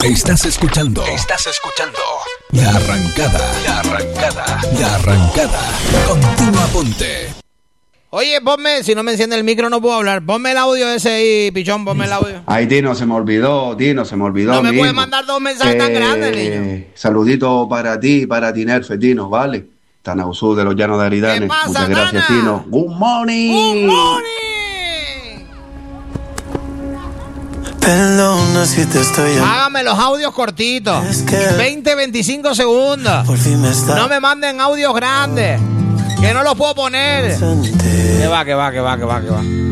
Estás escuchando La Arrancada. Continúa, ponte. Oye, ponme, si no me enciende el micro no puedo hablar. Ponme el audio ese ahí, pichón, ponme el audio. Ay, Tino, se me olvidó. No me puedes mandar dos mensajes tan grandes, niño. Saludito para ti y para Tinerfe, Tino, ¿vale? Tanausú de los Llanos de Aridane. ¿Qué pasa, muchas gracias, Tana? Tino. Good morning. ¡Good morning! Perdona si te estoy llamando. Hágame los audios cortitos. Es que 20-25 segundos. Por fin me está. No me manden audios grandes. Que no los puedo poner. Que va.